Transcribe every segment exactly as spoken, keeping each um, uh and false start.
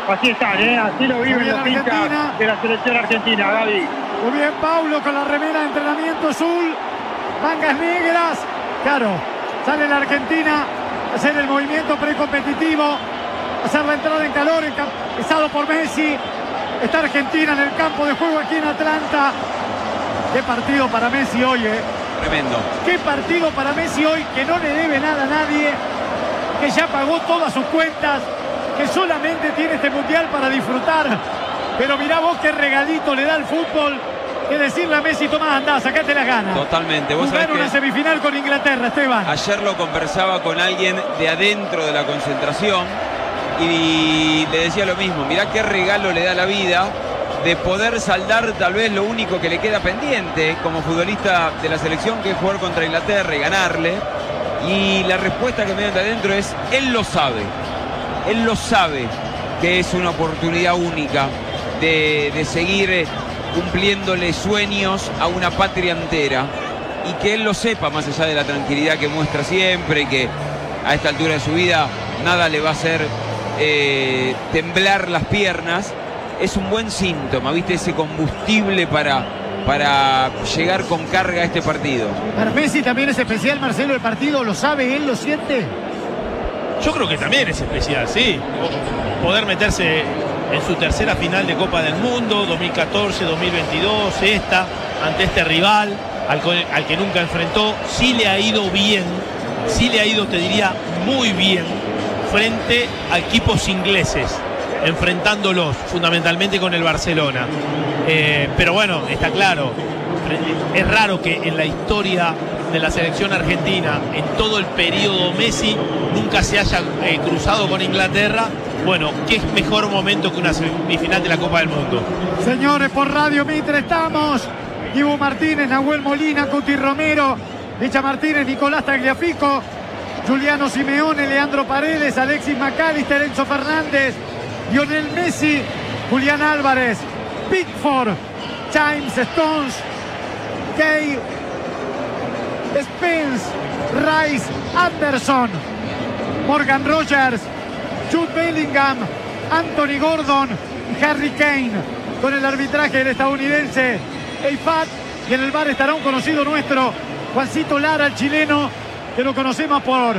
Así están, ¿eh? Así lo viven los hinchas de la selección argentina, Gaby. Muy bien, Paulo, con la remera de entrenamiento azul, mangas negras. Claro, sale la Argentina a hacer el movimiento precompetitivo, a hacer la entrada en calor, empezado por Messi. Está Argentina en el campo de juego aquí en Atlanta. Qué partido para Messi hoy, ¿eh? Tremendo. Qué partido para Messi hoy, que no le debe nada a nadie, que ya pagó todas sus cuentas, que solamente tiene este mundial para disfrutar. Pero mirá vos qué regalito le da el fútbol, que decirle a Messi: Tomás, andá, sacate las ganas. Totalmente. ¿Vos Jugar sabés una que semifinal con Inglaterra, Esteban? Ayer lo conversaba con alguien de adentro de la concentración y le decía lo mismo. Mirá qué regalo le da la vida de poder saldar tal vez lo único que le queda pendiente como futbolista de la selección, que es jugar contra Inglaterra y ganarle. Y la respuesta que me dan de adentro es: él lo sabe. Él lo sabe que es una oportunidad única de, de seguir cumpliéndole sueños a una patria entera. Y que él lo sepa, más allá de la tranquilidad que muestra siempre, que a esta altura de su vida nada le va a hacer eh, temblar las piernas. Es un buen síntoma, ¿viste? Ese combustible para, para llegar con carga a este partido. Para Messi también es especial, Marcelo, el partido. ¿Lo sabe él? ¿Lo siente? Yo creo que también es especial, sí. Poder meterse en su tercera final de Copa del Mundo, dos mil catorce, dos mil veintidós, esta, ante este rival al, al que nunca enfrentó. Sí le ha ido bien, sí le ha ido, te diría, muy bien frente a equipos ingleses, enfrentándolos fundamentalmente con el Barcelona. Eh, pero bueno, está claro, es raro que en la historia de la selección argentina, en todo el periodo Messi, nunca se haya eh, cruzado con Inglaterra. Bueno, qué mejor momento que una semifinal de la Copa del Mundo. Señores, por Radio Mitre estamos. Dibu Martínez, Nahuel Molina, Cuti Romero, Licha Martínez, Nicolás Tagliafico, Juliano Simeone, Leandro Paredes, Alexis McAllister, Enzo Fernández, Lionel Messi, Julián Álvarez, Pickford, James Stones, Kay Spence, Rice, Anderson, Morgan Rogers, Jude Bellingham, Anthony Gordon y Harry Kane. Con el arbitraje del estadounidense Eifat, y en el bar estará un conocido nuestro, Juancito Lara, el chileno, que lo conocemos por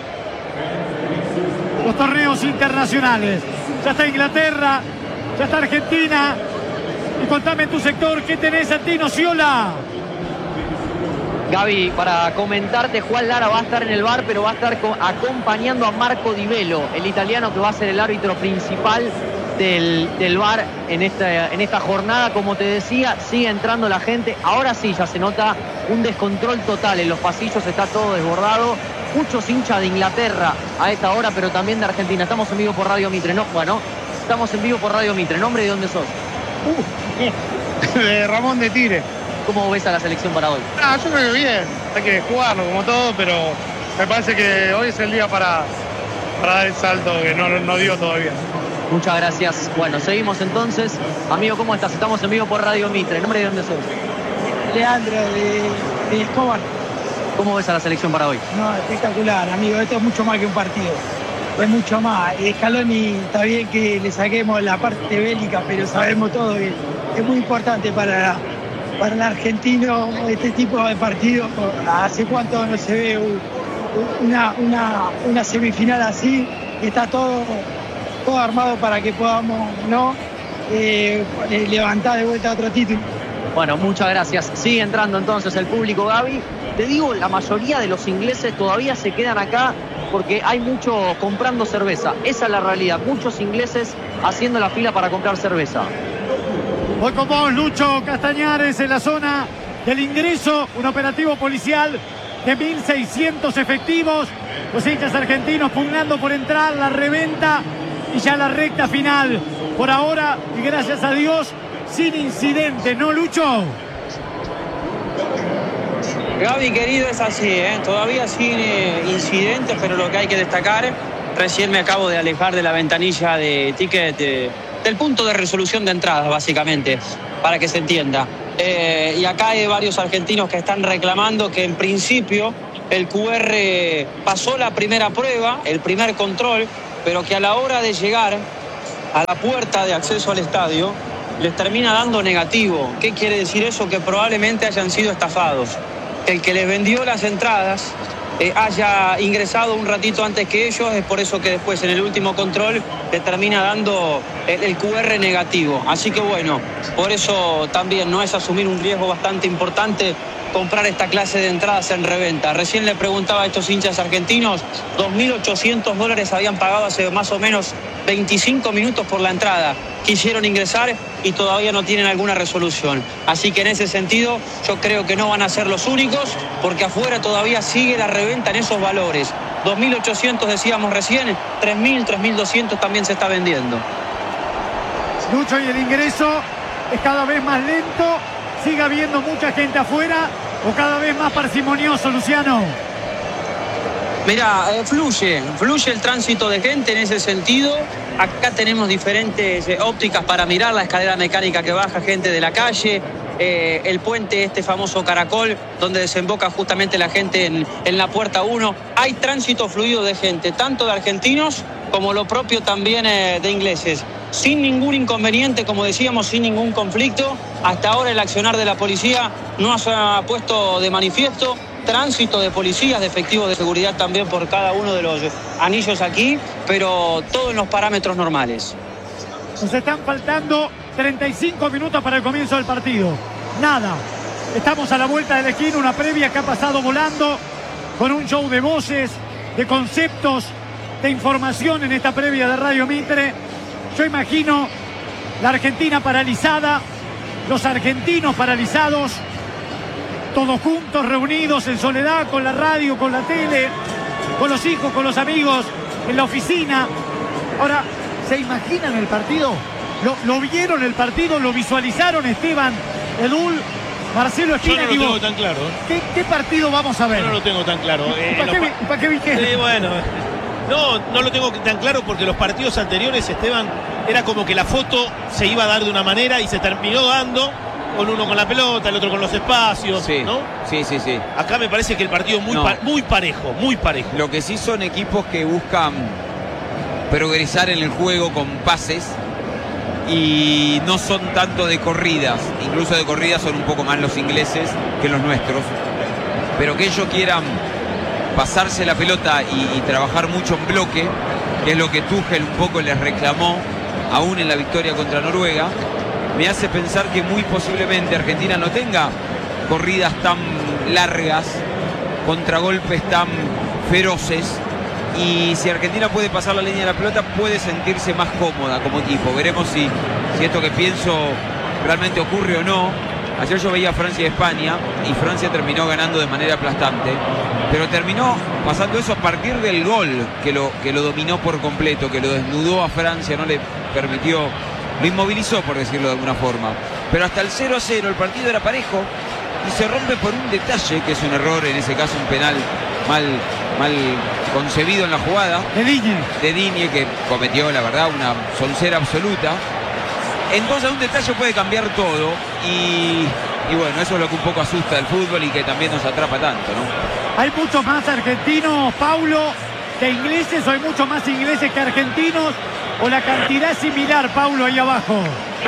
los torneos internacionales. Ya está Inglaterra, ya está Argentina. Y contame en tu sector, ¿qué tenés a ti, Nociola? Gaby, para comentarte, Juan Lara va a estar en el bar, pero va a estar acompañando a Marco Di Velo, el italiano que va a ser el árbitro principal del, del bar en esta, en esta jornada. Como te decía, sigue entrando la gente. Ahora sí, ya se nota un descontrol total en los pasillos, está todo desbordado. Muchos hinchas de Inglaterra a esta hora, pero también de Argentina. Estamos en vivo por Radio Mitre, ¿no? Bueno, estamos en vivo por Radio Mitre. ¿Nombre y de dónde sos? Uh, de Ramón de Tigre. ¿Cómo ves a la selección para hoy? Ah, yo creo que bien, hay que jugarlo como todo, pero me parece que hoy es el día para, para dar el salto que no, no dio todavía. Muchas gracias. Bueno, seguimos entonces. Amigo, ¿cómo estás? Estamos en vivo por Radio Mitre. ¿Nombre de dónde sos? Leandro, de, de Escobar. ¿Cómo ves a la selección para hoy? No, espectacular, amigo. Esto es mucho más que un partido. Es mucho más. Scaloni, está bien que le saquemos la parte bélica, pero sabemos todo que es muy importante para la... Para el argentino, este tipo de partidos, ¿hace cuánto no se ve una, una, una semifinal así? Está todo, todo armado para que podamos no eh, levantar de vuelta otro título. Bueno, muchas gracias. Sigue entrando entonces el público, Gaby. Te digo, la mayoría de los ingleses todavía se quedan acá porque hay muchos comprando cerveza. Esa es la realidad. Muchos ingleses haciendo la fila para comprar cerveza. Voy con vos, Lucho Castañares, en la zona del ingreso. Un operativo policial de mil seiscientos efectivos. Los hinchas argentinos pugnando por entrar, la reventa y ya la recta final. Por ahora, y gracias a Dios, sin incidentes, ¿no, Lucho? Gaby, querido, es así, ¿eh? Todavía sin eh, incidentes, pero lo que hay que destacar, recién me acabo de alejar de la ventanilla de ticket de... del punto de resolución de entradas, básicamente, para que se entienda. Eh, y acá hay varios argentinos que están reclamando que en principio el Q R pasó la primera prueba, el primer control, pero que a la hora de llegar a la puerta de acceso al estadio les termina dando negativo. ¿Qué quiere decir eso? Que probablemente hayan sido estafados. Que el que les vendió las entradas eh, haya ingresado un ratito antes que ellos, es por eso que después en el último control le termina dando el, el cu erre negativo. Así que bueno, por eso también no es asumir un riesgo bastante importante comprar esta clase de entradas en reventa. Recién le preguntaba a estos hinchas argentinos, dos mil ochocientos dólares habían pagado hace más o menos veinticinco minutos por la entrada. Quisieron ingresar y todavía no tienen alguna resolución. Así que en ese sentido yo creo que no van a ser los únicos, porque afuera todavía sigue la reventa en esos valores. dos mil ochocientos decíamos recién, tres mil, tres mil doscientos también se está vendiendo. Lucho, y el ingreso es cada vez más lento. ¿Sigue habiendo mucha gente afuera o cada vez más parsimonioso, Luciano? Mira, eh, fluye, fluye el tránsito de gente en ese sentido. Acá tenemos diferentes eh, ópticas para mirar la escalera mecánica que baja gente de la calle, eh, el puente, este famoso caracol, donde desemboca justamente la gente en, en la puerta uno. Hay tránsito fluido de gente, tanto de argentinos como lo propio también eh, de ingleses. Sin ningún inconveniente, como decíamos, sin ningún conflicto. Hasta ahora el accionar de la policía no se ha puesto de manifiesto. Tránsito de policías, de efectivos de seguridad también por cada uno de los anillos aquí, pero todo en los parámetros normales. Nos están faltando treinta y cinco minutos para el comienzo del partido. Nada. Estamos a la vuelta de la esquina, una previa que ha pasado volando con un show de voces, de conceptos, de información en esta previa de Radio Mitre. Yo imagino la Argentina paralizada, los argentinos paralizados, todos juntos, reunidos en soledad, con la radio, con la tele, con los hijos, con los amigos, en la oficina. Ahora, ¿se imaginan el partido? ¿Lo, lo vieron el partido? ¿Lo visualizaron, Esteban, Edul, Marcelo Espina? Yo no lo digo, tengo tan claro. ¿qué, ¿Qué partido vamos a ver? Yo no lo tengo tan claro. Eh, ¿Para qué, los... vi- ¿Para qué vi que? Sí, bueno. No, no lo tengo tan claro porque los partidos anteriores, Esteban, era como que la foto se iba a dar de una manera y se terminó dando con uno con la pelota, el otro con los espacios, Sí, ¿no? sí, sí, sí. Acá me parece que el partido es muy, No. pa- muy parejo, muy parejo. Lo que sí son equipos que buscan progresar en el juego con pases y no son tanto de corridas. Incluso de corridas son un poco más los ingleses que los nuestros. Pero que ellos quieran pasarse la pelota y, y trabajar mucho en bloque, que es lo que Tuchel un poco les reclamó aún en la victoria contra Noruega, me hace pensar que muy posiblemente Argentina no tenga corridas tan largas, contragolpes tan feroces, y si Argentina puede pasar la línea de la pelota puede sentirse más cómoda como equipo. Veremos si, si esto que pienso realmente ocurre o no. Ayer yo veía Francia y España y Francia terminó ganando de manera aplastante, pero terminó pasando eso a partir del gol que lo, que lo dominó por completo, que lo desnudó a Francia, no le permitió, lo inmovilizó, por decirlo de alguna forma. Pero hasta el cero a cero el partido era parejo y se rompe por un detalle, que es un error, en ese caso un penal mal, mal concebido en la jugada De Digne. de Digne, que cometió, la verdad, una soncera absoluta. Entonces un detalle puede cambiar todo y, y bueno, eso es lo que un poco asusta del fútbol y que también nos atrapa tanto, ¿no? ¿Hay muchos más argentinos, Paulo, que ingleses, o hay muchos más ingleses que argentinos? ¿O la cantidad es similar, Paulo, ahí abajo?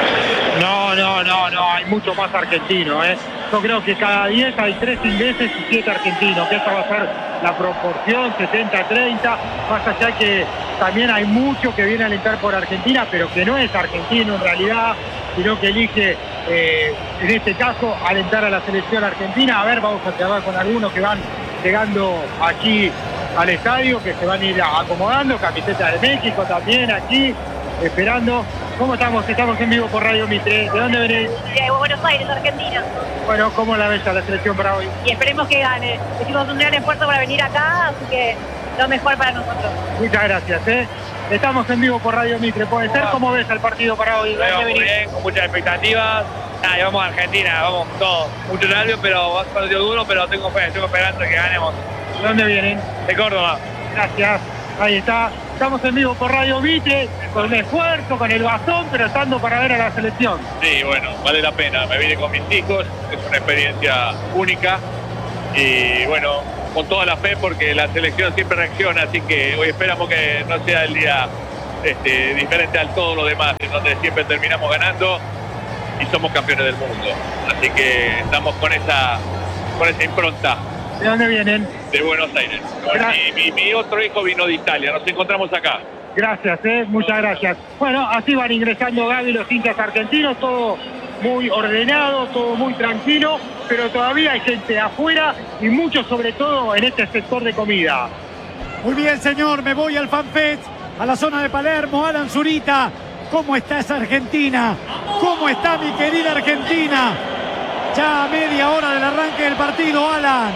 No, no, no, no, hay mucho más argentino, ¿eh? Yo creo que cada diez hay tres ingleses y siete argentinos, que esa va a ser la proporción setenta treinta, más allá que también hay mucho que viene a alentar por Argentina, pero que no es argentino en realidad, sino que elige, eh, en este caso, alentar a la selección argentina. A ver, vamos a quedar con algunos que van llegando aquí al estadio, que se van a ir acomodando, camiseta de México también aquí, esperando. ¿Cómo estamos? Estamos en vivo por Radio Mitre. ¿De dónde venís? De Buenos Aires, Argentina. Bueno, ¿cómo la ves a la selección para hoy? Y esperemos que gane. Hicimos un gran esfuerzo para venir acá, así que lo mejor para nosotros. Muchas gracias, ¿eh? Estamos en vivo por Radio Mitre. ¿Puede ser? ¿Cómo ves el partido para hoy? ¿De Lo dónde veo muy venís? bien, con muchas expectativas. Nada, y vamos a Argentina, vamos todos. Mucho nervio, pero va a ser un partido duro, pero tengo fe, tengo esperanza de que ganemos. ¿De dónde vienen? De Córdoba. Gracias. Ahí está. Estamos en vivo por Radio Mitre, con un esfuerzo, con el bastón, pero estando para ver a la selección. Sí, bueno, vale la pena. Me vine con mis hijos, es una experiencia única. Y bueno, con toda la fe, porque la selección siempre reacciona, así que hoy esperamos que no sea el día este, diferente a todo lo demás, en donde siempre terminamos ganando y somos campeones del mundo. Así que estamos con esa, con esa impronta. ¿De dónde vienen? De Buenos Aires. Mi, mi, mi otro hijo vino de Italia, nos encontramos acá. Gracias, eh, muchas gracias. Bueno, así van ingresando, Gaby, los hinchas argentinos, todo muy ordenado, todo muy tranquilo, pero todavía hay gente afuera y mucho sobre todo en este sector de comida. Muy bien, señor, me voy al FanFest, a la zona de Palermo. Alan Zurita, ¿cómo está esa Argentina? ¿Cómo está mi querida Argentina? Ya a media hora del arranque del partido, Alan.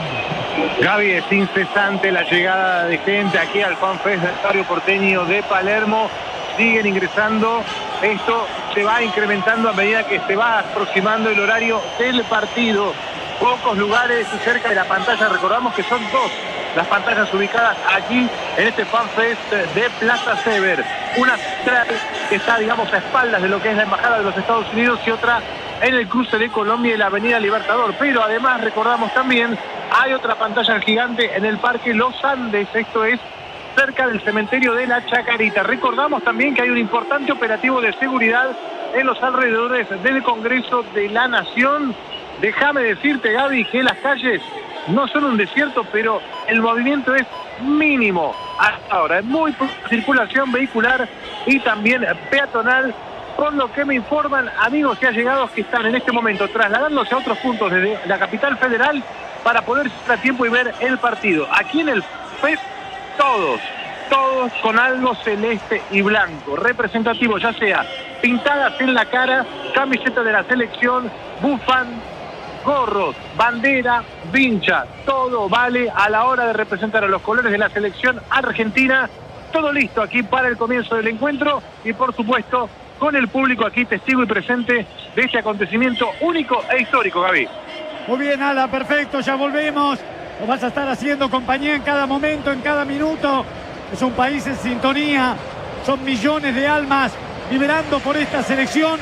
Gaby, es incesante la llegada de gente aquí al FanFest del barrio porteño de Palermo. Siguen ingresando. Esto se va incrementando a medida que se va aproximando el horario del partido. Pocos lugares cerca de la pantalla. Recordamos que son dos las pantallas ubicadas aquí en este FanFest de Plaza Sever. Una central que está, digamos, a espaldas de lo que es la Embajada de los Estados Unidos y otra en el cruce de Colombia y la Avenida Libertador. Pero además recordamos también hay otra pantalla gigante en el Parque Los Andes. Esto es cerca del cementerio de la Chacarita. Recordamos también que hay un importante operativo de seguridad en los alrededores del Congreso de la Nación. Déjame decirte, Gaby, que las calles no son un desierto, pero el movimiento es mínimo hasta ahora. Es muy poca circulación vehicular y también peatonal, por lo que me informan amigos y allegados que están en este momento trasladándose a otros puntos de la capital federal para poder estar a tiempo y ver el partido. Aquí en el F E S, todos, todos con algo celeste y blanco, representativo, ya sea pintadas en la cara, camiseta de la selección, bufán, gorros, bandera, vincha, todo vale a la hora de representar a los colores de la selección argentina. Todo listo aquí para el comienzo del encuentro y por supuesto con el público aquí testigo y presente de este acontecimiento único e histórico, Gaby. Muy bien, Ala, perfecto, ya volvemos. Lo vas a estar haciendo compañía en cada momento, en cada minuto. Es un país en sintonía, son millones de almas vibrando por esta selección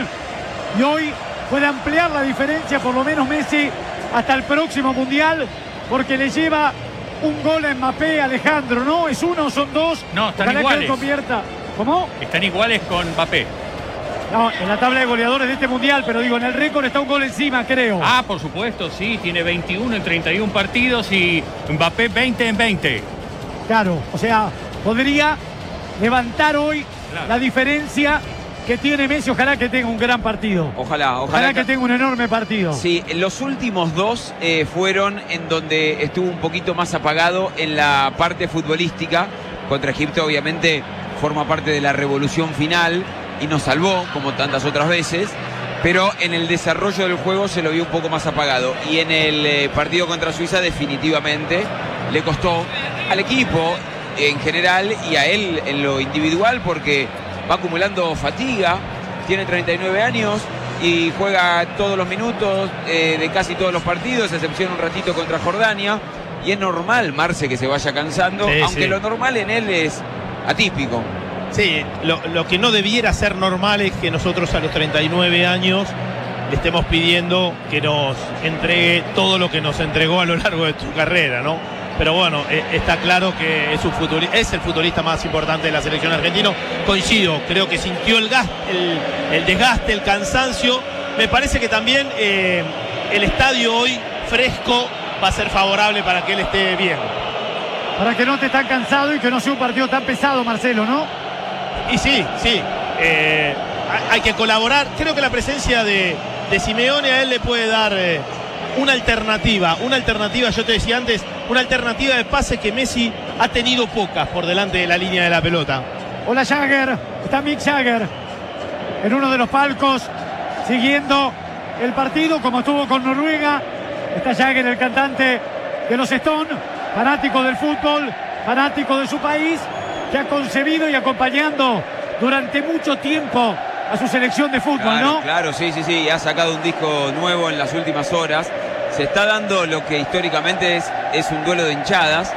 y hoy puede ampliar la diferencia, por lo menos Messi, hasta el próximo Mundial, porque le lleva un gol a Mbappé, Alejandro, ¿no? ¿Es uno o son dos? No, están Ojalá iguales. que él convierta. ¿Cómo? Están iguales con Mbappé. No, en la tabla de goleadores de este Mundial, pero digo, en el récord está un gol encima, creo. Ah, por supuesto, sí, tiene veintiuno en treinta y uno partidos y Mbappé veinte en veinte. Claro, o sea, podría levantar hoy Claro. la diferencia que tiene Messi. Ojalá que tenga un gran partido. Ojalá, ojalá. Ojalá que tenga un enorme partido. Sí, los últimos dos eh, fueron en donde estuvo un poquito más apagado en la parte futbolística. Contra Egipto, obviamente, forma parte de la revolución final y nos salvó, como tantas otras veces. Pero en el desarrollo del juego se lo vio un poco más apagado. Y en el eh, partido contra Suiza, definitivamente, le costó al equipo en general y a él en lo individual, porque va acumulando fatiga, tiene treinta y nueve años y juega todos los minutos eh, de casi todos los partidos, a excepción un ratito contra Jordania, y es normal, Marce, que se vaya cansando, Sí, aunque sí. lo normal en él es atípico. Sí, lo, lo que no debiera ser normal es que nosotros a los treinta y nueve años le estemos pidiendo que nos entregue todo lo que nos entregó a lo largo de su carrera, ¿no? Pero bueno, eh, está claro que es, un futuri- es el futbolista más importante de la selección argentina. Coincido, creo que sintió el, gas- el, el desgaste, el cansancio. Me parece que también eh, el estadio hoy fresco va a ser favorable para que él esté bien. Para que no esté tan cansado y que no sea un partido tan pesado, Marcelo, ¿no? Y sí, sí, eh, hay, hay que colaborar. Creo que la presencia de, de Simeone a él le puede dar eh, una alternativa, una alternativa, yo te decía antes, una alternativa de pase que Messi ha tenido pocas por delante de la línea de la pelota. Hola Jagger, está Mick Jagger en uno de los palcos siguiendo el partido como estuvo con Noruega. Está Jagger, el cantante de los Stones, fanático del fútbol, fanático de su país, que ha concebido y acompañando durante mucho tiempo a su selección de fútbol, Claro, ¿no? claro, sí, sí, sí, ha sacado un disco nuevo en las últimas horas. Se está dando lo que históricamente es, es un duelo de hinchadas,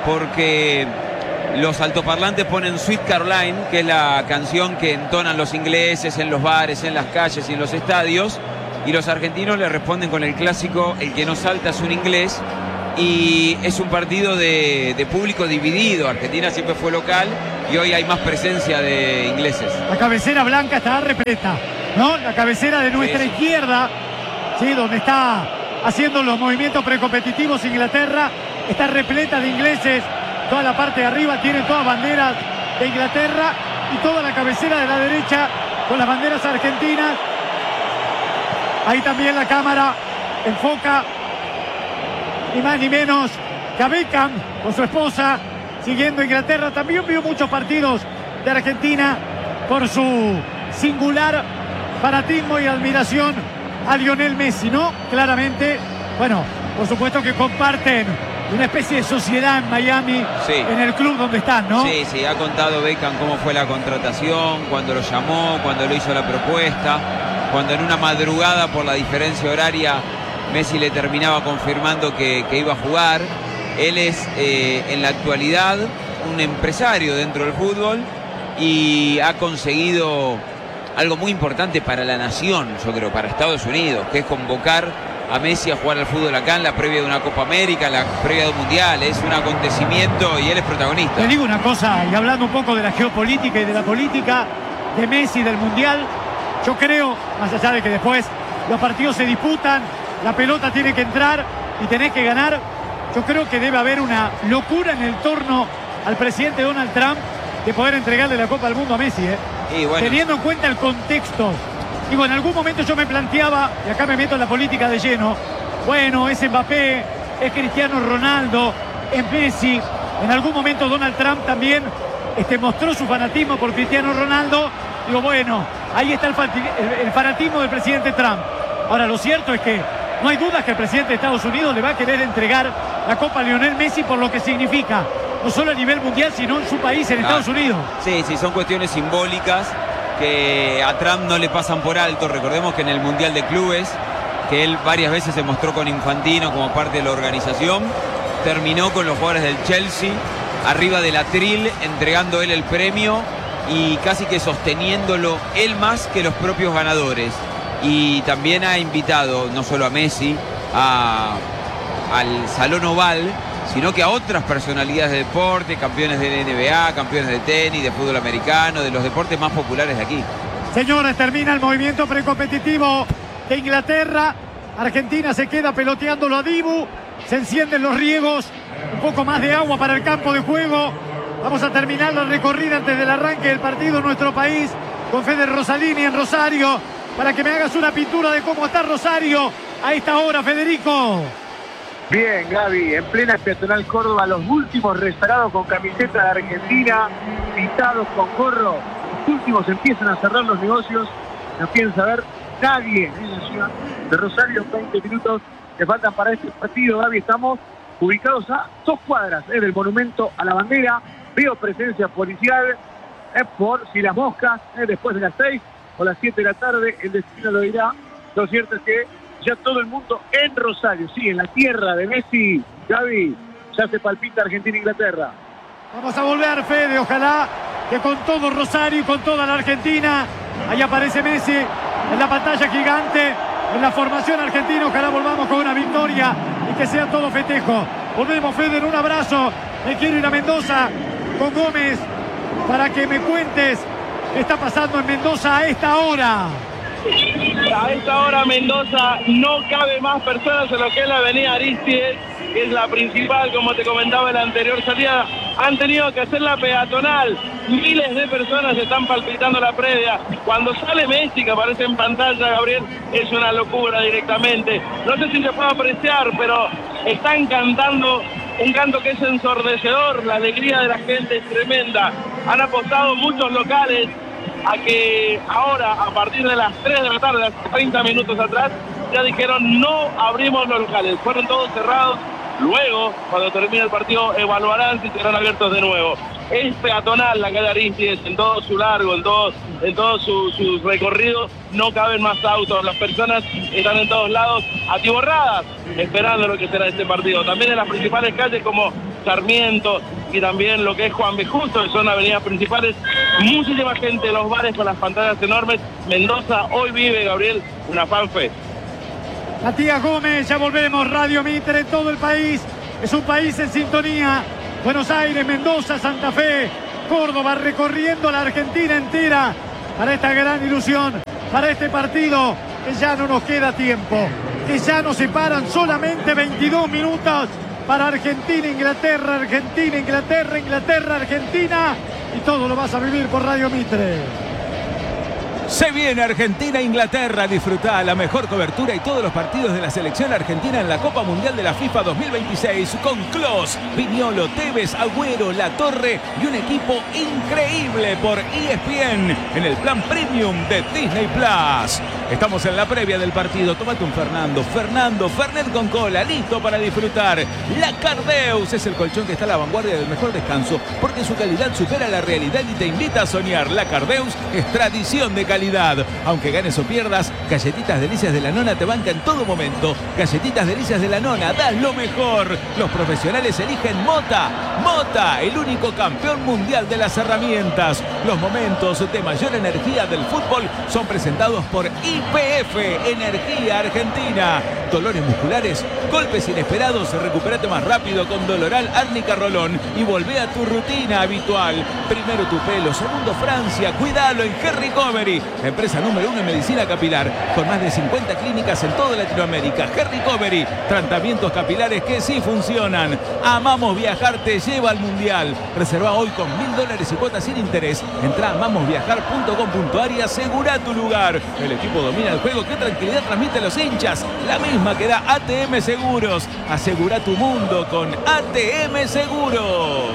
porque los altoparlantes ponen Sweet Caroline, que es la canción que entonan los ingleses en los bares, en las calles y en los estadios, y los argentinos le responden con el clásico El que no salta es un inglés, y es un partido de, de público dividido. Argentina siempre fue local y hoy hay más presencia de ingleses. La cabecera blanca está repleta, ¿no? La cabecera de nuestra sí, sí. izquierda, sí, donde está haciendo los movimientos precompetitivos Inglaterra, está repleta de ingleses. Toda la parte de arriba tiene todas banderas de Inglaterra y toda la cabecera de la derecha con las banderas argentinas. Ahí también la cámara enfoca ni más ni menos que a Beckham con su esposa siguiendo Inglaterra. También vio muchos partidos de Argentina por su singular fanatismo y admiración a Lionel Messi, ¿no? Claramente, bueno, por supuesto que comparten una especie de sociedad en Miami, sí. en el club donde están, ¿no? Sí, sí, ha contado Beckham cómo fue la contratación, cuando lo llamó, cuando lo hizo la propuesta, cuando en una madrugada por la diferencia horaria Messi le terminaba confirmando que, que iba a jugar. Él es eh, en la actualidad un empresario dentro del fútbol y ha conseguido algo muy importante para la nación, yo creo, para Estados Unidos, que es convocar a Messi a jugar al fútbol acá en la previa de una Copa América, en la previa de un Mundial. Es un acontecimiento y él es protagonista. Te digo una cosa, y hablando un poco de la geopolítica y de la política de Messi, del Mundial, yo creo, más allá de que después los partidos se disputan, la pelota tiene que entrar y tenés que ganar, yo creo que debe haber una locura en el torno al presidente Donald Trump de poder entregarle la Copa del Mundo a Messi, ¿eh? Y bueno, teniendo en cuenta el contexto. Digo, en algún momento yo me planteaba, y acá me meto en la política de lleno, bueno, es Mbappé, es Cristiano Ronaldo, es Messi. En algún momento Donald Trump también este, mostró su fanatismo por Cristiano Ronaldo. Digo, bueno, ahí está el, el, el fanatismo del presidente Trump. Ahora, lo cierto es que no hay dudas que el presidente de Estados Unidos le va a querer entregar la Copa a Lionel Messi por lo que significa, no solo a nivel mundial, sino en su país, en ah, Estados Unidos. Sí, sí, son cuestiones simbólicas que a Trump no le pasan por alto. Recordemos que en el Mundial de Clubes, que él varias veces se mostró con Infantino como parte de la organización, terminó con los jugadores del Chelsea arriba del atril, entregando él el premio y casi que sosteniéndolo él más que los propios ganadores. Y también ha invitado no solo a Messi a, al Salón Oval, sino que a otras personalidades de deporte, campeones de la N B A, campeones de tenis, de fútbol americano, de los deportes más populares de aquí. Señores, termina el movimiento precompetitivo de Inglaterra. Argentina se queda peloteándolo a Dibu. Se encienden los riegos. Un poco más de agua para el campo de juego. Vamos a terminar la recorrida antes del arranque del partido en nuestro país con Fede Rosalini en Rosario, para que me hagas una pintura de cómo está Rosario a esta hora, Federico. Bien, Gaby, en plena peatonal Córdoba, los últimos restaurados con camiseta de Argentina, pintados con gorro. Los últimos empiezan a cerrar los negocios. No quieren saber nadie en la ciudad de Rosario. veinte minutos que faltan para este partido, Gaby. Estamos ubicados a dos cuadras eh, del monumento a la bandera. Veo presencia policial eh, por si las moscas, eh, después de las seis o las siete de la tarde, el destino lo dirá. Lo cierto es que ya todo el mundo en Rosario, sí, en la tierra de Messi, Gaby, ya se palpita Argentina-Inglaterra. Vamos a volver, Fede, ojalá que con todo Rosario y con toda la Argentina, ahí aparece Messi en la pantalla gigante, en la formación argentina, ojalá volvamos con una victoria y que sea todo festejo. Volvemos, Fede, en un abrazo. Me quiero ir a Mendoza con Gómez para que me cuentes qué está pasando en Mendoza a esta hora. A esta hora Mendoza no cabe más personas en lo que es la avenida Aristides, que es la principal, como te comentaba en la anterior salida. Han tenido que hacer la peatonal. Miles de personas están palpitando la previa. Cuando sale Messi, que aparece en pantalla, Gabriel, es una locura directamente. No sé si se puede apreciar, pero están cantando un canto que es ensordecedor. La alegría de la gente es tremenda. Han apostado muchos locales a que ahora, a partir de las tres de la tarde, hace treinta minutos atrás, ya dijeron no abrimos los locales. Fueron todos cerrados. Luego, cuando termine el partido, evaluarán si serán abiertos de nuevo. Es peatonal la calle Aristides en todo su largo, en todo, en todo su, su recorrido. No caben más autos. Las personas están en todos lados atiborradas, esperando lo que será este partido. También en las principales calles como Sarmiento y también lo que es Juan B. Justo, que son avenidas principales. Muchísima gente en los bares con las pantallas enormes. Mendoza hoy vive, Gabriel, una fanfest. Matías Gómez, ya volvemos. Radio Mitre en todo el país. Es un país en sintonía. Buenos Aires, Mendoza, Santa Fe, Córdoba recorriendo la Argentina entera para esta gran ilusión, para este partido que ya no nos queda tiempo, que ya nos separan solamente veintidós minutos para Argentina, Inglaterra, Argentina, Inglaterra, Inglaterra, Argentina, y todo lo vas a vivir por Radio Mitre. Se viene Argentina-Inglaterra, disfruta la mejor cobertura y todos los partidos de la selección argentina en la Copa Mundial de la FIFA dos mil veintiséis con Klose, Viñolo, Tevez, Agüero, La Torre y un equipo increíble por E S P N en el plan premium de Disney Plus. Estamos en la previa del partido, tómate un Fernando, Fernando, Fernet con cola, listo para disfrutar. La Cardeus es el colchón que está a la vanguardia del mejor descanso porque su calidad supera la realidad y te invita a soñar. La Cardeus es tradición de calidad. Aunque ganes o pierdas, Galletitas Delicias de la Nona te banca en todo momento. Galletitas Delicias de la Nona, das lo mejor. Los profesionales eligen Mota. Mota, el único campeón mundial de las herramientas. Los momentos de mayor energía del fútbol son presentados por I P F, Energía Argentina. Dolores musculares, golpes inesperados, recupérate más rápido con Doloral Árnica Rolón y volvé a tu rutina habitual. Primero tu pelo, segundo Francia, cuídalo en Hair Recovery. Empresa número uno en medicina capilar, con más de cincuenta clínicas en toda Latinoamérica. Hair Recovery, tratamientos capilares que sí funcionan. Amamos Viajar te lleva al Mundial. Reserva hoy con mil dólares y cuotas sin interés. Entra a amamos viajar punto com punto ar y asegura tu lugar. El equipo domina el juego. ¿Qué tranquilidad transmite a los hinchas? La misma que da A T M Seguros. Asegura tu mundo con A T M Seguros.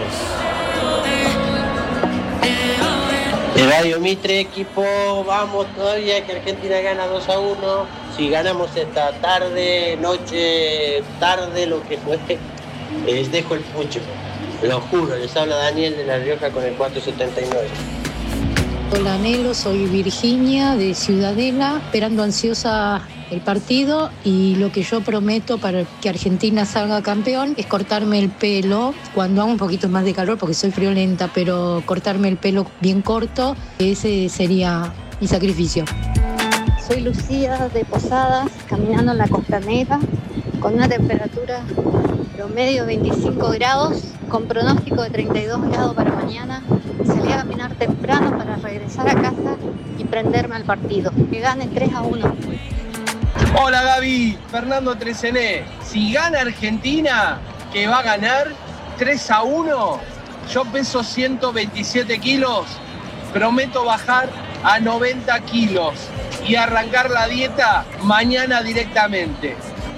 De Radio Mitre, equipo, vamos todavía que Argentina gana dos a uno. Si ganamos esta tarde, noche, tarde, lo que fuese, les dejo el pucho. Lo juro, les habla Daniel de La Rioja con el cuatro setenta y nueve. Hola Nelo, soy Virginia de Ciudadela, esperando ansiosa el partido, y lo que yo prometo para que Argentina salga campeón es cortarme el pelo cuando haga un poquito más de calor, porque soy friolenta, pero cortarme el pelo bien corto, ese sería mi sacrificio. Soy Lucía de Posadas, caminando en la costanera con una temperatura promedio de veinticinco grados, con pronóstico de treinta y dos grados para mañana. Salí a caminar temprano para regresar a casa y prenderme al partido. Que gane tres a uno. Hola Gaby, Fernando Tresené. Si gana Argentina, que va a ganar tres a uno, yo peso ciento veintisiete kilos, prometo bajar a noventa kilos y arrancar la dieta mañana directamente.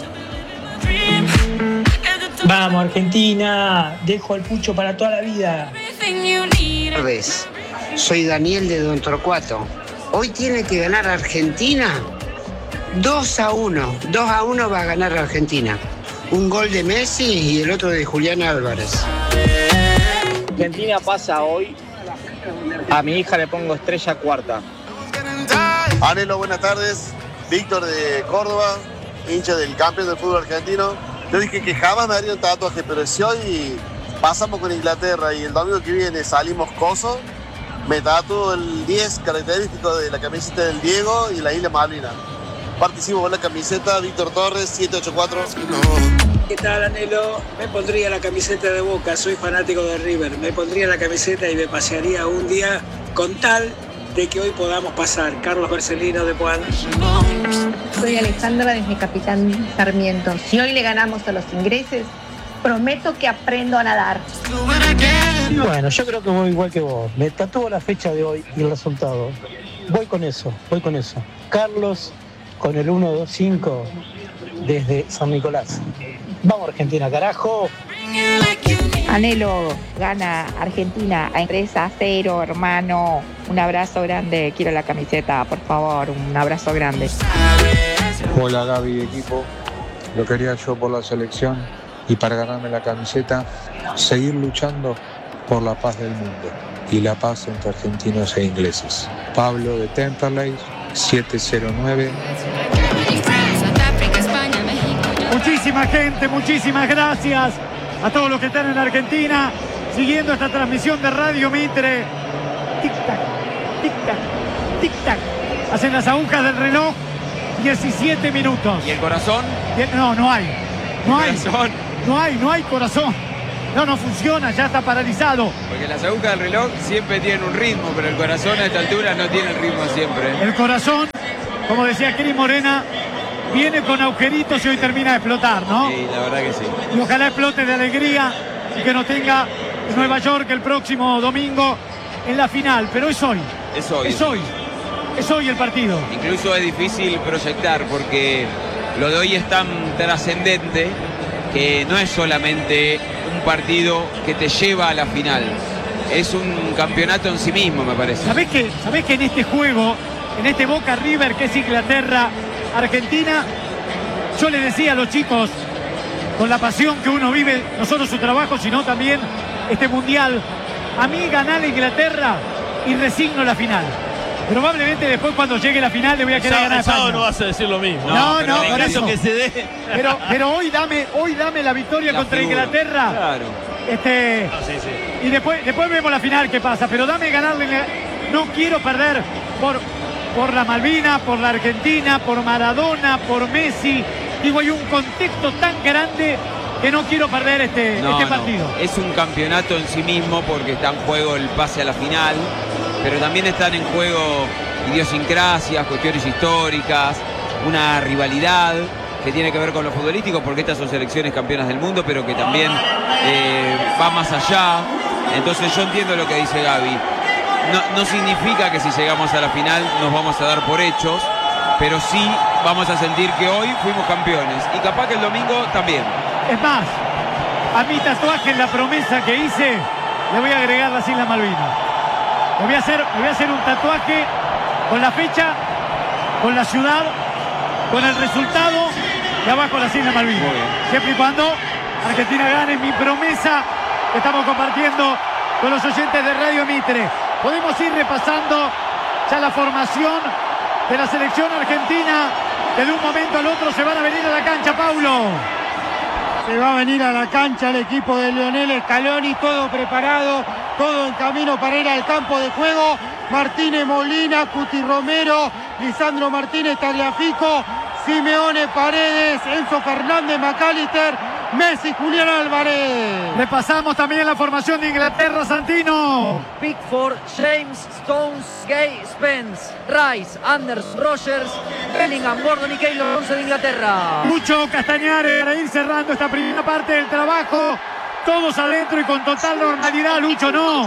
Vamos Argentina, dejo el pucho para toda la vida. Buenas tardes, soy Daniel de Don Torcuato. Hoy tiene que ganar Argentina dos a uno. dos a uno va a ganar Argentina. Un gol de Messi y el otro de Julián Álvarez. Argentina pasa hoy. A mi hija le pongo estrella cuarta. Anelo, buenas tardes. Víctor de Córdoba, hincha del campeón del fútbol argentino. Yo dije que jamás me haría un tatuaje, pero si hoy pasamos con Inglaterra y el domingo que viene salimos coso, me tatúo el diez característico de la camiseta del Diego y la Isla Malvina. Participo con la camiseta Víctor Torres, siete ocho cuatro. ¿Qué tal, Anelo? Me pondría la camiseta de Boca, soy fanático de River. Me pondría la camiseta y me pasearía un día con tal de que hoy podamos pasar. Carlos Barcelino de Puan. Soy Alejandra desde Capitán Sarmiento. Si hoy le ganamos a los ingleses, prometo que aprendo a nadar. Bueno, yo creo que voy igual que vos. Me tatúo la fecha de hoy y el resultado. Voy con eso, voy con eso. Carlos con el uno dos cinco desde San Nicolás. Vamos Argentina, carajo. Anelo, gana Argentina a tres a cero, hermano. Un abrazo grande, quiero la camiseta, por favor, un abrazo grande. Hola Gaby, equipo. Lo quería yo por la selección y para ganarme la camiseta, seguir luchando por la paz del mundo y la paz entre argentinos e ingleses. Pablo de Temperley, siete cero nueve. Muchísima gente, muchísimas gracias a todos los que están en Argentina siguiendo esta transmisión de Radio Mitre. Tic-tac, tic-tac, tic-tac. Hacen las agujas del reloj, diecisiete minutos. ¿Y el corazón? No, no hay. No hay. Corazón. No hay, no hay corazón. No, no funciona, ya está paralizado. Porque las agujas del reloj siempre tienen un ritmo, pero el corazón a esta altura no tiene el ritmo siempre. El corazón, como decía Cris Morena, viene con agujeritos y hoy termina de explotar, ¿no? Sí, la verdad que sí. Y ojalá explote de alegría y que nos tenga en Nueva York el próximo domingo en la final. Pero es hoy. Es hoy. Es hoy. Es hoy el partido. Incluso es difícil proyectar porque lo de hoy es tan trascendente que no es solamente un partido que te lleva a la final. Es un campeonato en sí mismo, me parece. ¿Sabés que, sabés que en este juego, en este Boca River que es Inglaterra, Argentina, yo le decía a los chicos, con la pasión que uno vive, no solo su trabajo, sino también este mundial, a mí ganar a Inglaterra y resigno la final. Probablemente después cuando llegue la final le voy a querer ganar a España. No vas a decir lo mismo. No, no, no por eso. Que se dé. Pero, pero hoy dame, hoy dame la victoria la contra figura. Inglaterra. Claro. Este, no, sí, sí. Y después, después vemos la final qué pasa. Pero dame ganarle. No quiero perder por, por la Malvinas, por la Argentina, por Maradona, por Messi. Digo, hay un contexto tan grande que no quiero perder este, No, este no. partido. Es un campeonato en sí mismo porque está en juego el pase a la final, pero también están en juego idiosincrasias, cuestiones históricas, una rivalidad que tiene que ver con lo futbolístico, porque estas son selecciones campeonas del mundo, pero que también eh, va más allá. Entonces yo entiendo lo que dice Gaby. No, no significa que si llegamos a la final nos vamos a dar por hechos, pero sí vamos a sentir que hoy fuimos campeones y capaz que el domingo también. Es más, a mi tatuaje en la promesa que hice le voy a agregar las Islas Malvinas. Le voy a hacer, le voy a hacer un tatuaje con la fecha, con la ciudad, con el resultado y abajo las Islas Malvinas. Siempre y cuando Argentina gane, mi promesa que estamos compartiendo con los oyentes de Radio Mitre. Podemos ir repasando ya la formación de la selección argentina, que de un momento al otro se van a venir a la cancha, Paulo. Se va a venir a la cancha el equipo de Lionel Scaloni, todo preparado, todo en camino para ir al campo de juego. Martínez Molina, Cuti Romero, Lisandro Martínez Tagliafico, Simeone Paredes, Enzo Fernández McAllister, Messi, Julián Álvarez. Repasamos también la formación de Inglaterra, Santino. Pickford, James, Stones, Gay, Spence, Rice, Anders, Rogers, Bellingham, Gordon y Keylor, once de Inglaterra. Mucho Castañares para ir cerrando esta primera parte del trabajo. Todos adentro y con total normalidad, Lucho, ¿no?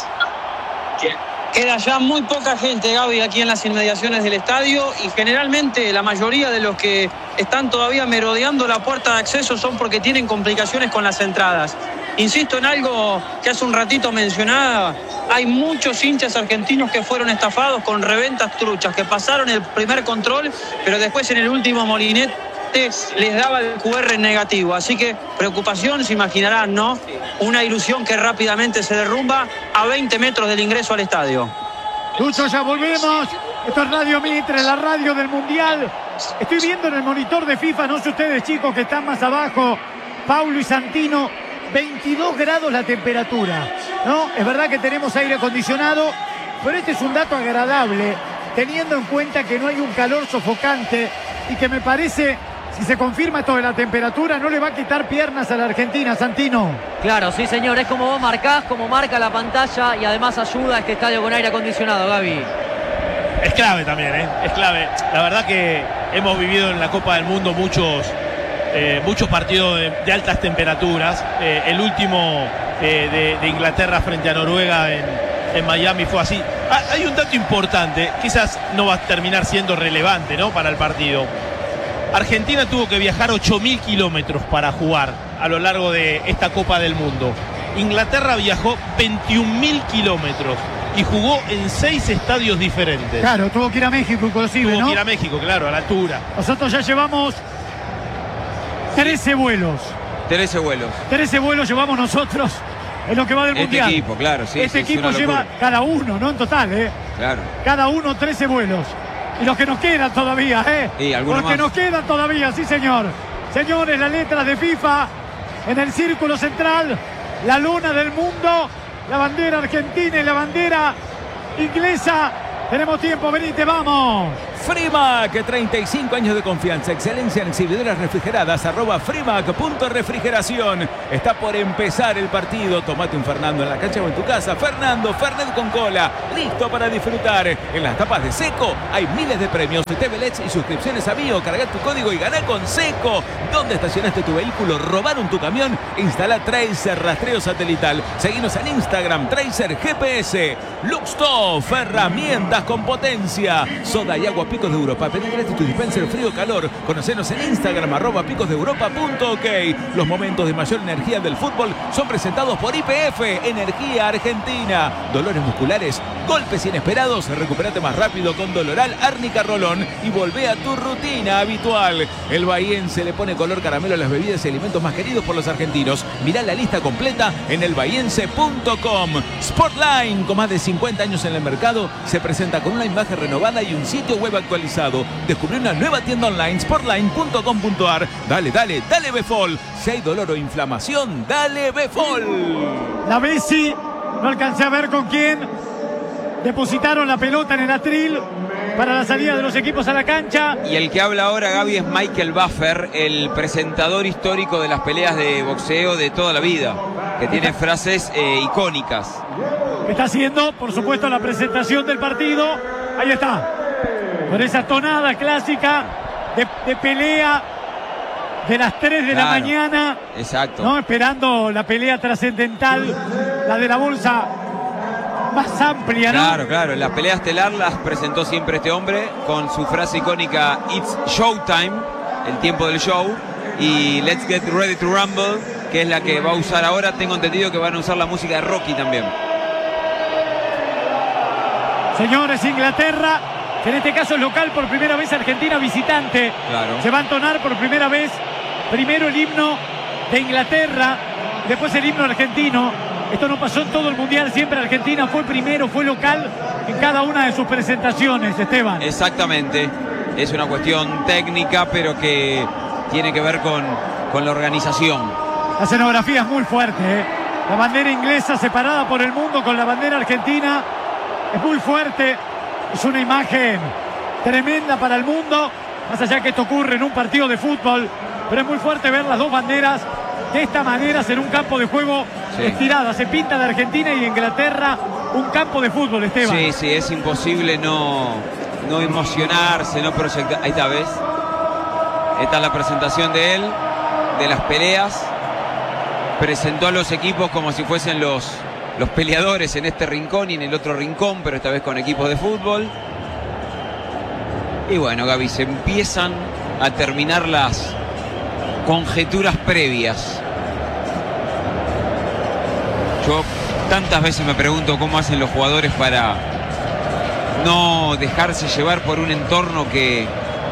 Queda ya muy poca gente, Gaby, aquí en las inmediaciones del estadio y generalmente la mayoría de los que están todavía merodeando la puerta de acceso son porque tienen complicaciones con las entradas. Insisto en algo que hace un ratito mencionaba, hay muchos hinchas argentinos que fueron estafados con reventas truchas, que pasaron el primer control, pero después en el último molinete les daba el cu erre negativo. Así que preocupación, se imaginarán, ¿no? Una ilusión que rápidamente se derrumba a veinte metros del ingreso al estadio. Lucho, ya volvemos. Esto es Radio Mitre, la radio del Mundial. Estoy viendo en el monitor de FIFA, no sé ustedes, chicos, que están más abajo, Paulo y Santino, veintidós grados la temperatura, ¿no? Es verdad que tenemos aire acondicionado, pero este es un dato agradable, teniendo en cuenta que no hay un calor sofocante y que me parece, si se confirma esto de la temperatura, no le va a quitar piernas a la Argentina, Santino. Claro, sí señor, es como vos marcás, como marca la pantalla y además ayuda a este estadio con aire acondicionado, Gaby. Es clave también, ¿eh? Es clave. La verdad que hemos vivido en la Copa del Mundo muchos, eh, muchos partidos de, de altas temperaturas. Eh, el último eh, de, de Inglaterra frente a Noruega en, en Miami fue así. Ah, hay un dato importante, quizás no va a terminar siendo relevante, ¿no?, para el partido. Argentina tuvo que viajar ocho mil kilómetros para jugar a lo largo de esta Copa del Mundo. Inglaterra viajó veintiún mil kilómetros y jugó en seis estadios diferentes. Claro, tuvo que ir a México inclusive, Tuvo ¿no? que ir a México, claro, a la altura. Nosotros ya llevamos trece vuelos. trece vuelos. trece vuelos llevamos nosotros en lo que va del Este Mundial. equipo, claro, sí. Este sí, es equipo una lleva locura. cada uno, ¿no? En total, ¿eh? Claro. Cada uno trece vuelos. Y los que nos quedan todavía, ¿eh? Y algunos Los que más. nos quedan todavía, sí señor. Señores, las letras de FIFA en el círculo central, la luna del mundo, la bandera argentina y la bandera inglesa. Tenemos tiempo, venite, vamos. Frimac, treinta y cinco años de confianza, excelencia en exhibidoras refrigeradas, arroba frimac.refrigeración. Está por empezar el partido. Tomate un Fernando en la cancha o en tu casa. Fernando, Fernet con cola, listo para disfrutar. En las tapas de Seco hay miles de premios, T V L E Ds y suscripciones a Mío. Carga tu código y ganá con Seco. ¿Dónde estacionaste tu vehículo? ¿Robaron tu camión? Instala Tracer, rastreo satelital. Seguinos en Instagram, Tracer G P S. Luxtoff, herramientas con potencia. Soda y agua Picos de Europa. Pedí gratis tu dispenser frío calor. Conocenos en Instagram, arroba picosdeeuropa.ok. Los momentos de mayor energía del fútbol son presentados por I P F, Energía Argentina. Dolores musculares, golpes inesperados. Recupérate más rápido con Doloral Árnica Rolón y volvé a tu rutina habitual. El bahiense le pone color caramelo a las bebidas y alimentos más queridos por los argentinos. Mirá la lista completa en el bahiense punto com. Sportline, con más de cincuenta años en el mercado, se presenta con una imagen renovada y un sitio web actualizado. Descubrí una nueva tienda online, sportline punto com punto ar. Dale, dale, dale Befol. Si hay dolor o inflamación, dale Befol. La Messi, no alcancé a ver con quién. Depositaron la pelota en el atril para la salida de los equipos a la cancha. Y el que habla ahora, Gaby, es Michael Buffer, el presentador histórico de las peleas de boxeo de toda la vida, que tiene frases eh, icónicas. Está haciendo, por supuesto, la presentación del partido. Ahí está, con esa tonada clásica de, de pelea de las tres de claro, la mañana. Exacto. ¿No? Esperando la pelea trascendental, la de la bolsa más amplia, ¿no? Claro, claro. La pelea estelar las presentó siempre este hombre con su frase icónica It's Showtime, el tiempo del show, y Let's Get Ready to Rumble, que es la que va a usar ahora. Tengo entendido que van a usar la música de Rocky también. Señores, Inglaterra, que en este caso es local, por primera vez Argentina visitante. Claro. Se va a entonar por primera vez primero el himno de Inglaterra, después el himno argentino. Esto no pasó en todo el Mundial, siempre Argentina fue primero, fue local en cada una de sus presentaciones, Esteban. Exactamente, es una cuestión técnica, pero que tiene que ver con, con la organización. La escenografía es muy fuerte, ¿eh? La bandera inglesa separada por el mundo con la bandera argentina es muy fuerte, es una imagen tremenda para el mundo, más allá que esto ocurre en un partido de fútbol, pero es muy fuerte ver las dos banderas de esta manera en un campo de juego sí. estirada. Se pinta de Argentina y Inglaterra un campo de fútbol, Esteban. Sí, sí, es imposible no, no emocionarse, no proyectar. Ahí está, ¿ves? Esta es la presentación de él, de las peleas. Presentó a los equipos como si fuesen los, los peleadores en este rincón y en el otro rincón, pero esta vez con equipos de fútbol. Y bueno, Gaby, se empiezan a terminar las conjeturas previas. Yo tantas veces me pregunto cómo hacen los jugadores para no dejarse llevar por un entorno que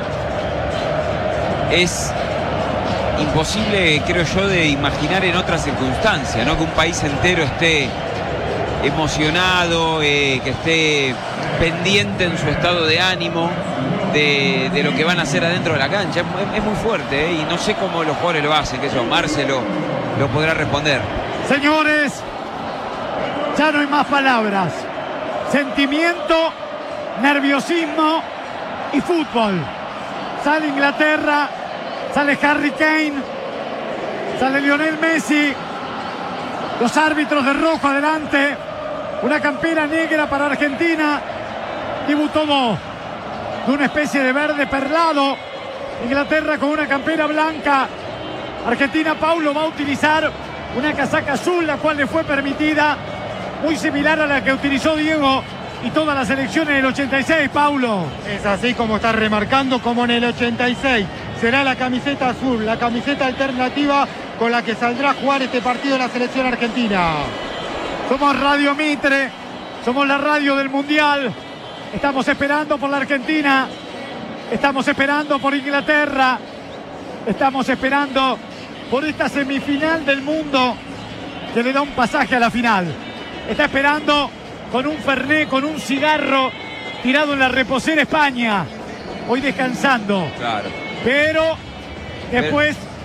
es imposible, creo yo, de imaginar en otras circunstancias, ¿no? Que un país entero esté emocionado, eh, que esté pendiente en su estado de ánimo de, de lo que van a hacer adentro de la cancha. Es, es muy fuerte, ¿eh? Y no sé cómo los jugadores lo hacen, que eso Marcelo lo podrá responder. Señores, ya no hay más palabras. Sentimiento, nerviosismo y fútbol. Sale Inglaterra, sale Harry Kane, sale Lionel Messi, los árbitros de rojo adelante, una campera negra para Argentina, debutó de una especie de verde perlado, Inglaterra con una campera blanca, Argentina, Paulo, va a utilizar una casaca azul, la cual le fue permitida, muy similar a la que utilizó Diego y todas las selecciones del ochenta y seis, Paulo. Es así como está remarcando, como en el ochenta y seis. Será la camiseta azul, la camiseta alternativa con la que saldrá a jugar este partido la selección argentina. Somos Radio Mitre, somos la radio del Mundial. Estamos esperando por la Argentina, estamos esperando por Inglaterra, estamos esperando por esta semifinal del mundo que le da un pasaje a la final. Está esperando con un fernet, con un cigarro tirado en la reposera España, hoy descansando. Claro. Pero después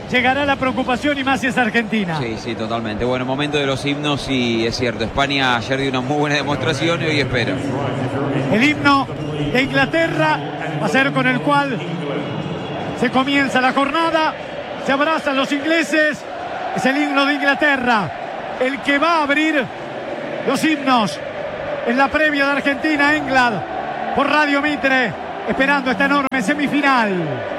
llegará la preocupación y más si es Argentina. Sí, sí, totalmente. Bueno, momento de los himnos y es cierto, España ayer dio una muy buena demostración y hoy espera. El himno de Inglaterra va a ser con el cual se comienza la jornada, se abrazan los ingleses, es el himno de Inglaterra, el que va a abrir los himnos en la previa de Argentina-England por Radio Mitre, esperando esta enorme semifinal.